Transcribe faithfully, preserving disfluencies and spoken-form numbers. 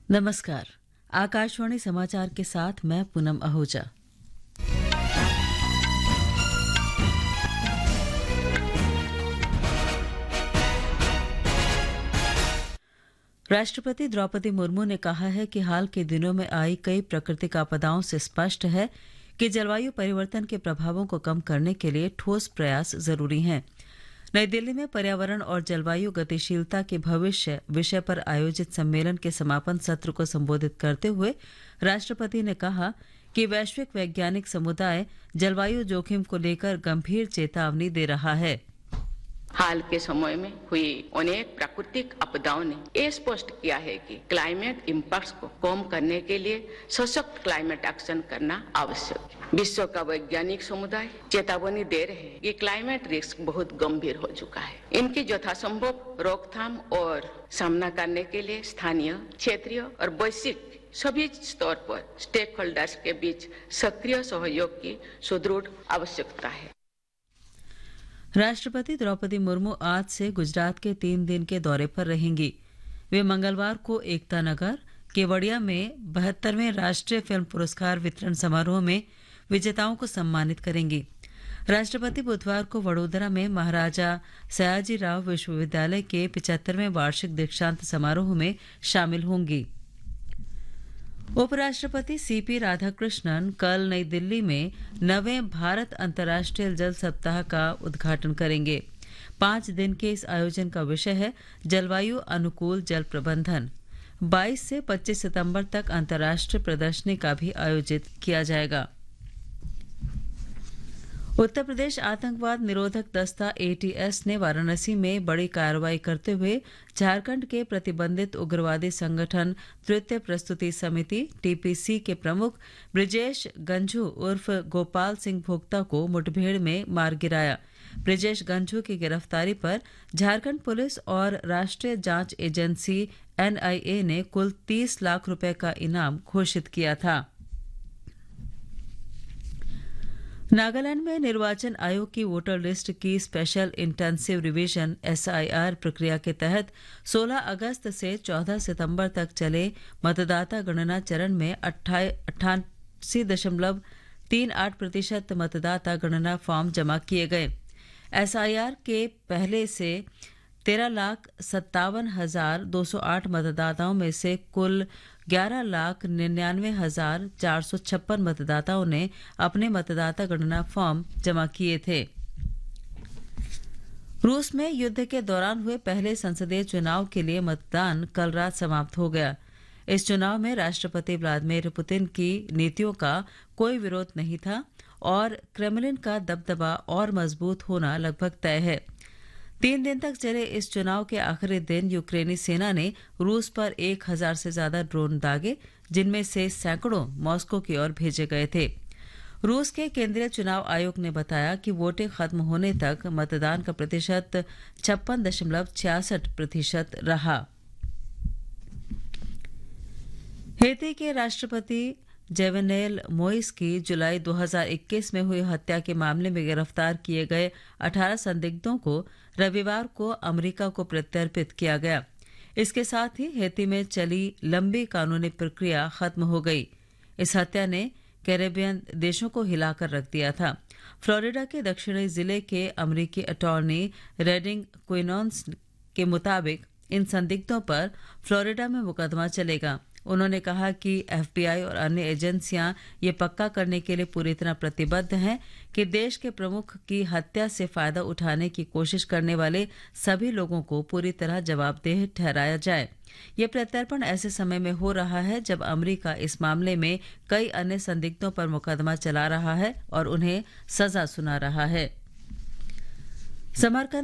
नमस्कार। आकाशवाणी समाचार के साथ मैं पूनम आहूजा। राष्ट्रपति द्रौपदी मुर्मू ने कहा है कि हाल के दिनों में आई कई प्राकृतिक आपदाओं से स्पष्ट है कि जलवायु परिवर्तन के प्रभावों को कम करने के लिए ठोस प्रयास जरूरी हैं। नई दिल्ली में पर्यावरण और जलवायु गतिशीलता के भविष्य विषय पर आयोजित सम्मेलन के समापन सत्र को संबोधित करते हुए राष्ट्रपति ने कहा कि वैश्विक वैज्ञानिक समुदाय जलवायु जोखिम को लेकर गंभीर चेतावनी दे रहा है। हाल के समय में हुई अनेक प्राकृतिक आपदाओं ने ये स्पष्ट किया है कि क्लाइमेट इम्पैक्ट्स को कम करने के लिए सशक्त क्लाइमेट एक्शन करना आवश्यक है। विश्व का वैज्ञानिक समुदाय चेतावनी दे रहे हैं कि क्लाइमेट रिस्क बहुत गंभीर हो चुका है। इनकी यथासंभव रोकथाम और सामना करने के लिए स्थानीय, क्षेत्रीय और वैश्विक सभी स्तर पर स्टेक होल्डर्स के बीच सक्रिय सहयोग की सुदृढ़ आवश्यकता है। राष्ट्रपति द्रौपदी मुर्मू आज से गुजरात के तीन दिन के दौरे पर रहेंगी। वे मंगलवार को एकता नगर केवड़िया में बहत्तरवें राष्ट्रीय फिल्म पुरस्कार वितरण समारोह में विजेताओं को सम्मानित करेंगी। राष्ट्रपति बुधवार को वडोदरा में महाराजा सयाजीराव विश्वविद्यालय के पिचहत्तरवें वार्षिक दीक्षांत समारोह में शामिल होंगी। उपराष्ट्रपति सीपी राधाकृष्णन कल नई दिल्ली में नवें भारत अंतर्राष्ट्रीय जल सप्ताह का उद्घाटन करेंगे। पांच दिन के इस आयोजन का विषय है जलवायु अनुकूल जल प्रबंधन। बाईस से पच्चीस सितंबर तक अंतर्राष्ट्रीय प्रदर्शनी का भी आयोजित किया जाएगा। उत्तर प्रदेश आतंकवाद निरोधक दस्ता एटीएस ने वाराणसी में बड़ी कार्रवाई करते हुए झारखंड के प्रतिबंधित उग्रवादी संगठन तृतीय प्रस्तुति समिति टीपीसी के प्रमुख ब्रिजेश गंझू उर्फ गोपाल सिंह भोक्ता को मुठभेड़ में मार गिराया। ब्रिजेश गंझू की गिरफ्तारी पर झारखंड पुलिस और राष्ट्रीय जांच एजेंसी एनआईए ने कुल तीस लाख रुपए का इनाम घोषित किया था। नागालैंड में निर्वाचन आयोग की वोटर लिस्ट की स्पेशल इंटेंसिव रिवीजन एसआईआर प्रक्रिया के तहत सोलह अगस्त से चौदह सितंबर तक चले मतदाता गणना चरण में अट्ठासी दशमलव तीन आठ प्रतिशत मतदाता गणना फॉर्म जमा किए गए। एसआईआर के पहले से तेरह लाख सत्तावन हजार दो सौ आठ मतदाताओं में से कुल ग्यारह लाख निन्यानवे हजार चार सौ छप्पन मतदाताओं ने अपने मतदाता गणना फॉर्म जमा किए थे। रूस में युद्ध के दौरान हुए पहले संसदीय चुनाव के लिए मतदान कल रात समाप्त हो गया। इस चुनाव में राष्ट्रपति व्लादिमीर पुतिन की नीतियों का कोई विरोध नहीं था और क्रेमलिन का दबदबा और मजबूत होना लगभग तय है। तीन दिन तक चले इस चुनाव के आखिरी दिन यूक्रेनी सेना ने रूस पर एक हजार से ज्यादा ड्रोन दागे, जिनमें से सैकड़ों मॉस्को की ओर भेजे गए थे। रूस के केंद्रीय चुनाव आयोग ने बताया कि वोटिंग खत्म होने तक मतदान का प्रतिशत छप्पन दशमलव छियासठ प्रतिशत रहा। हेती के राष्ट्रपति जेवेनेल मोइस की जुलाई दो हज़ार इक्कीस में हुई हत्या के मामले में गिरफ्तार किए गए अठारह संदिग्धों को रविवार को अमेरिका को प्रत्यर्पित किया गया। इसके साथ ही हेती में चली लंबी कानूनी प्रक्रिया खत्म हो गई। इस हत्या ने कैरेबियन देशों को हिलाकर रख दिया था। फ्लोरिडा के दक्षिणी जिले के अमेरिकी अटॉर्नी रेडिंग क्विनोन्स के मुताबिक इन संदिग्धों पर फ्लोरिडा में मुकदमा चलेगा। उन्होंने कहा कि एफबीआई और अन्य एजेंसियां ये पक्का करने के लिए पूरी तरह प्रतिबद्ध हैं कि देश के प्रमुख की हत्या से फायदा उठाने की कोशिश करने वाले सभी लोगों को पूरी तरह जवाबदेह ठहराया जाए। ये प्रत्यर्पण ऐसे समय में हो रहा है जब अमेरिका इस मामले में कई अन्य संदिग्धों पर मुकदमा चला रहा है और उन्हें सजा सुना रहा है। समरकंद